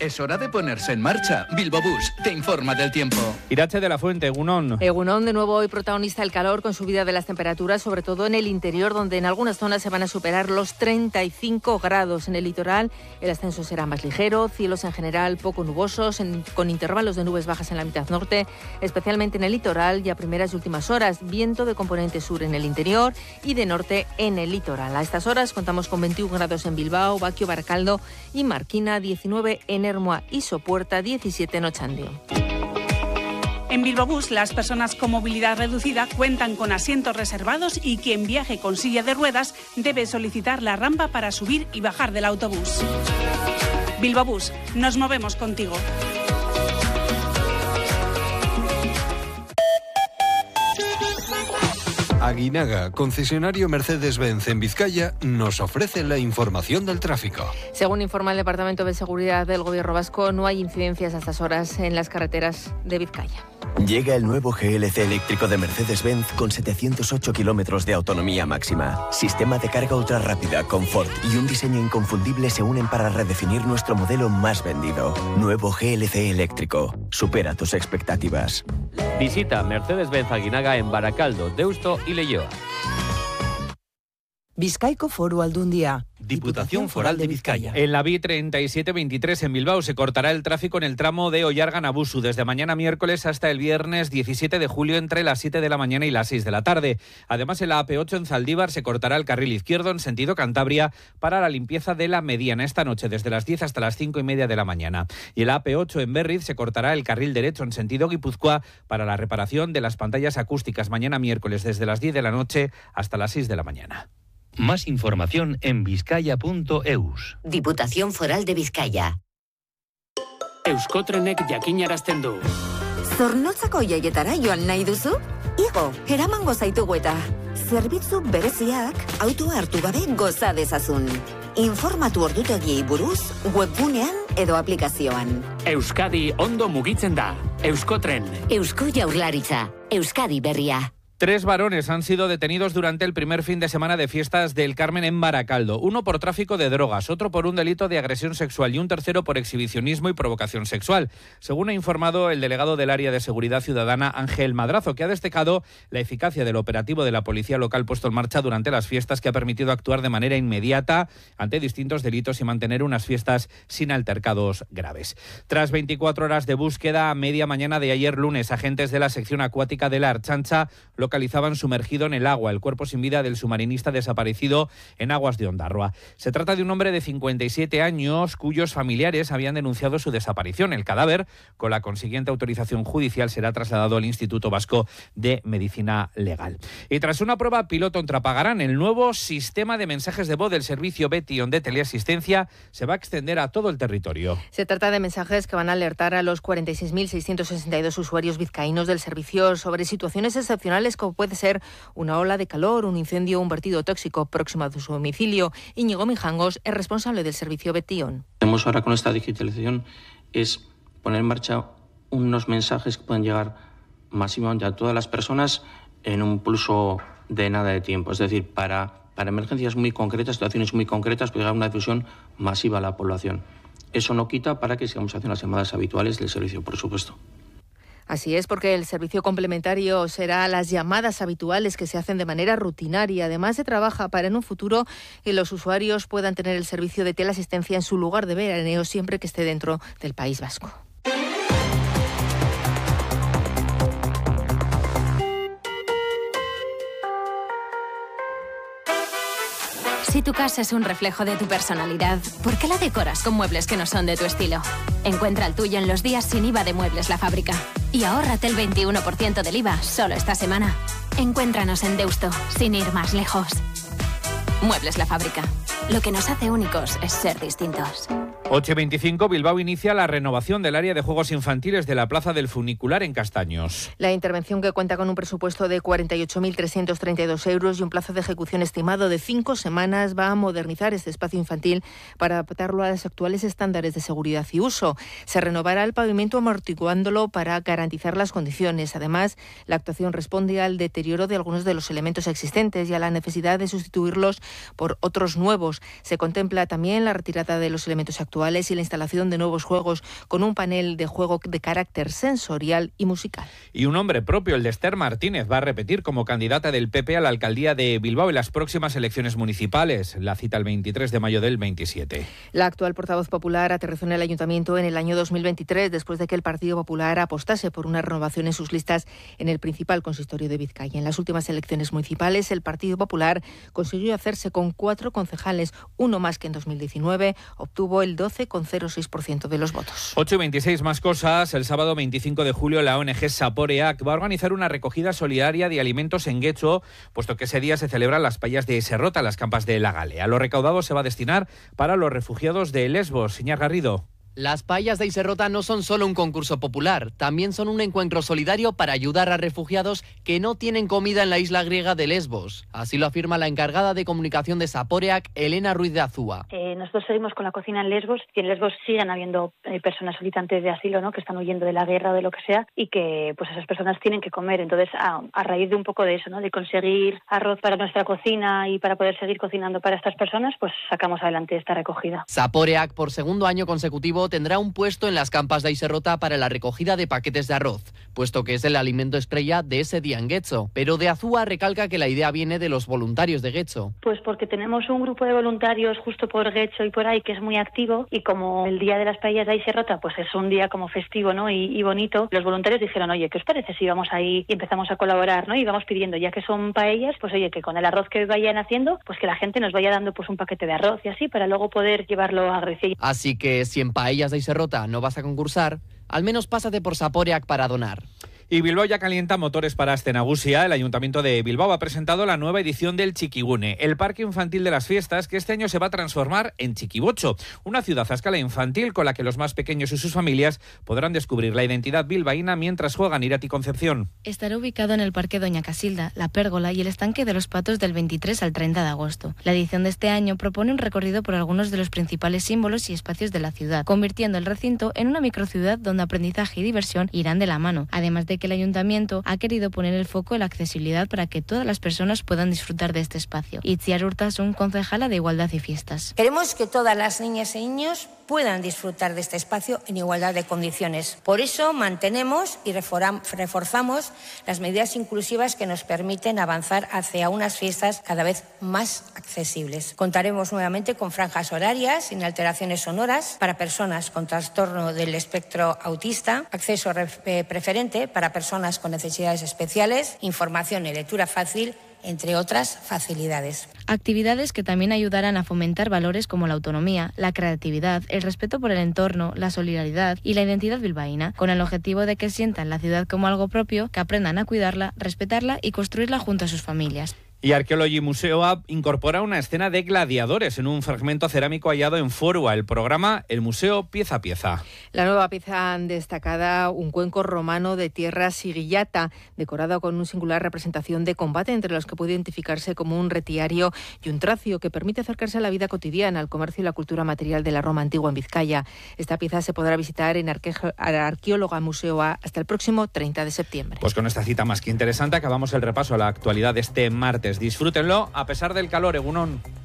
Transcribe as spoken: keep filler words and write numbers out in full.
Es hora de ponerse en marcha. Bilbao Bus te informa del tiempo. Irache de la Fuente, Egunon. Egunon, de nuevo hoy protagonista el calor con subida de las temperaturas, sobre todo en el interior, donde en algunas zonas se van a superar los treinta y cinco grados. En el litoral el ascenso será más ligero, cielos en general poco nubosos, en, con intervalos de nubes bajas en la mitad norte, especialmente en el litoral y a primeras y últimas horas. Viento de componente sur en el interior y de norte en el litoral. A estas horas contamos con veintiún grados en Bilbao, Baquio, Baracaldo y Marquina, diecinueve en Ermua y Sopuerta, diecisiete en Ochandio. En Bilbao Bus, las personas con movilidad reducida cuentan con asientos reservados y quien viaje con silla de ruedas debe solicitar la rampa para subir y bajar del autobús. Bilbao Bus, nos movemos contigo. Aguinaga, concesionario Mercedes-Benz en Vizcaya, nos ofrece la información del tráfico. Según informa el Departamento de Seguridad del Gobierno Vasco, no hay incidencias a estas horas en las carreteras de Vizcaya. Llega el nuevo G L C eléctrico de Mercedes-Benz con setecientos ocho kilómetros de autonomía máxima. Sistema de carga ultra rápida, confort y un diseño inconfundible se unen para redefinir nuestro modelo más vendido. Nuevo G L C eléctrico. Supera tus expectativas. Visita Mercedes-Benz Aguinaga en Baracaldo, Deusto y Leioa. Bizkaiko Foru Aldundia. Diputación Foral de Vizcaya. En la B I treinta y siete veintitrés en Bilbao se cortará el tráfico en el tramo de Ollargan-Abusu desde mañana miércoles hasta el viernes diecisiete de julio entre las siete de la mañana y las seis de la tarde. Además, en la A P ocho en Zaldívar se cortará el carril izquierdo en sentido Cantabria para la limpieza de la mediana esta noche desde las diez hasta las cinco y media de la mañana. Y en la A P ocho en Berriz se cortará el carril derecho en sentido Guipúzcoa para la reparación de las pantallas acústicas mañana miércoles desde las diez de la noche hasta las seis de la mañana. Más información en vizcaya punto eus. Diputación Foral de Vizcaya. Euskotrenek jakinarazten du. Zornotzako jaietara joan nahi duzu? Igo, eramango zaitugu eta zerbitzu bereziak autoa hartu gabe goza dezazun. Informatu ordutegiei buruz webgunean edo aplikazioan. Euskadi ondo mugitzen da. Euskotren. Eusko Jaurlaritza. Euskadi berria. Tres varones han sido detenidos durante el primer fin de semana de fiestas del Carmen en Baracaldo. Uno por tráfico de drogas, otro por un delito de agresión sexual y un tercero por exhibicionismo y provocación sexual. Según ha informado el delegado del Área de Seguridad Ciudadana, Ángel Madrazo, que ha destacado la eficacia del operativo de la policía local puesto en marcha durante las fiestas, que ha permitido actuar de manera inmediata ante distintos delitos y mantener unas fiestas sin altercados graves. Tras veinticuatro horas de búsqueda, a media mañana de ayer lunes, agentes de la sección acuática de la Archancha localizaban sumergido en el agua el cuerpo sin vida del submarinista desaparecido en aguas de Ondarroa. Se trata de un hombre de cincuenta y siete años cuyos familiares habían denunciado su desaparición. El cadáver, con la consiguiente autorización judicial, será trasladado al Instituto Vasco de Medicina Legal. Y tras una prueba piloto en Trapagarán, el nuevo sistema de mensajes de voz del servicio Betion de teleasistencia se va a extender a todo el territorio. Se trata de mensajes que van a alertar a los cuarenta y seis mil seiscientos sesenta y dos usuarios vizcaínos del servicio sobre situaciones excepcionales como puede ser una ola de calor, un incendio o un vertido tóxico próximo a su domicilio. Íñigo Mijangos es responsable del servicio Betion. Tenemos ahora con esta digitalización es poner en marcha unos mensajes que pueden llegar masivamente a todas las personas en un pulso de nada de tiempo. Es decir, para, para emergencias muy concretas, situaciones muy concretas, puede llegar una difusión masiva a la población. Eso no quita para que sigamos haciendo las llamadas habituales del servicio, por supuesto. Así es, porque el servicio complementario será las llamadas habituales que se hacen de manera rutinaria. Además, se trabaja para en un futuro que los usuarios puedan tener el servicio de teleasistencia en su lugar de veraneo siempre que esté dentro del País Vasco. Si tu casa es un reflejo de tu personalidad, ¿por qué la decoras con muebles que no son de tu estilo? Encuentra el tuyo en los días sin I V A de Muebles La Fábrica. Y ahórrate el veintiuno por ciento del I V A solo esta semana. Encuéntranos en Deusto, sin ir más lejos. Muebles La Fábrica. Lo que nos hace únicos es ser distintos. ocho y veinticinco, Bilbao inicia la renovación del área de juegos infantiles de la Plaza del Funicular en Castaños. La intervención, que cuenta con un presupuesto de cuarenta y ocho mil trescientos treinta y dos euros y un plazo de ejecución estimado de cinco semanas, va a modernizar este espacio infantil para adaptarlo a los actuales estándares de seguridad y uso. Se renovará el pavimento amortiguándolo para garantizar las condiciones. Además, la actuación responde al deterioro de algunos de los elementos existentes y a la necesidad de sustituirlos por otros nuevos. Se contempla también la retirada de los elementos actuales virtuales y la instalación de nuevos juegos con un panel de juego de carácter sensorial y musical. Y un nombre propio, el de Esther Martínez, va a repetir como candidata del P P a la alcaldía de Bilbao en las próximas elecciones municipales. La cita el veintitrés de mayo del veintisiete. La actual portavoz popular aterrizó en el ayuntamiento en el año dos mil veintitrés después de que el Partido Popular apostase por una renovación en sus listas en el principal consistorio de Vizcaya. En las últimas elecciones municipales, el Partido Popular consiguió hacerse con cuatro concejales, uno más que en dos mil diecinueve, obtuvo el doce coma cero seis por ciento de los votos. ocho y veintiséis más cosas. El sábado veinticinco de julio la O N G Saporeak va a organizar una recogida solidaria de alimentos en Guecho, puesto que ese día se celebran las payas de Serrota, las campas de la Galea. Lo recaudado se va a destinar para los refugiados de Lesbos. Señor Garrido. Las payas de Iserrota no son solo un concurso popular, también son un encuentro solidario para ayudar a refugiados que no tienen comida en la isla griega de Lesbos. Así lo afirma la encargada de comunicación de Saporeak, Elena Ruiz de Azúa. Eh, nosotros seguimos con la cocina en Lesbos y en Lesbos siguen habiendo eh, personas solicitantes de asilo, ¿no?, que están huyendo de la guerra o de lo que sea y que pues esas personas tienen que comer. Entonces, a, a raíz de un poco de eso, ¿no?, de conseguir arroz para nuestra cocina y para poder seguir cocinando para estas personas, pues sacamos adelante esta recogida. Saporeak, por segundo año consecutivo, tendrá un puesto en las campas de Iserrota para la recogida de paquetes de arroz, puesto que es el alimento estrella de ese día en Guecho. Pero de Azúa recalca que la idea viene de los voluntarios de Guecho. Pues porque tenemos un grupo de voluntarios justo por Guecho y por ahí que es muy activo, y como el día de las paellas de Iserrota pues es un día como festivo, ¿no?, y, y bonito, los voluntarios dijeron, oye, ¿qué os parece si vamos ahí y empezamos a colaborar, ¿no?, y vamos pidiendo, ya que son paellas, pues oye, que con el arroz que vayan haciendo, pues que la gente nos vaya dando pues un paquete de arroz y así, para luego poder llevarlo a Grecia. Así que si en paellas de Iserrota no vas a concursar, al menos pásate por Saporeak para donar. Y Bilbao ya calienta motores para Astenagusia. El Ayuntamiento de Bilbao ha presentado la nueva edición del Txikigune, el parque infantil de las fiestas, que este año se va a transformar en Txikibocho, una ciudad a escala infantil con la que los más pequeños y sus familias podrán descubrir la identidad bilbaína mientras juegan. Irati Concepción. Estará ubicado en el Parque Doña Casilda, la Pérgola y el Estanque de los Patos del veintitrés al treinta de agosto. La edición de este año propone un recorrido por algunos de los principales símbolos y espacios de la ciudad, convirtiendo el recinto en una microciudad donde aprendizaje y diversión irán de la mano, además de que el Ayuntamiento ha querido poner el foco en la accesibilidad para que todas las personas puedan disfrutar de este espacio. Itziar Urtasun, concejala de Igualdad y Fiestas. Queremos que todas las niñas y niños puedan disfrutar de este espacio en igualdad de condiciones. Por eso mantenemos y reforzamos las medidas inclusivas que nos permiten avanzar hacia unas fiestas cada vez más accesibles. Contaremos nuevamente con franjas horarias sin alteraciones sonoras para personas con trastorno del espectro autista, acceso preferente para personas con necesidades especiales, información y lectura fácil, entre otras facilidades. Actividades que también ayudarán a fomentar valores como la autonomía, la creatividad, el respeto por el entorno, la solidaridad y la identidad bilbaína, con el objetivo de que sientan la ciudad como algo propio, que aprendan a cuidarla, respetarla y construirla junto a sus familias. Y Arqueology Museo incorpora una escena de gladiadores en un fragmento cerámico hallado en Forua. El programa El Museo Pieza a Pieza. La nueva pieza destacada, un cuenco romano de tierra sigillata, decorado con una singular representación de combate, entre los que puede identificarse como un retiario y un tracio, que permite acercarse a la vida cotidiana, al comercio y la cultura material de la Roma antigua en Vizcaya. Esta pieza se podrá visitar en Arque- Arqueóloga Museo A hasta el próximo treinta de septiembre. Pues con esta cita más que interesante acabamos el repaso a la actualidad de este martes. Disfrútenlo a pesar del calor, Egunon.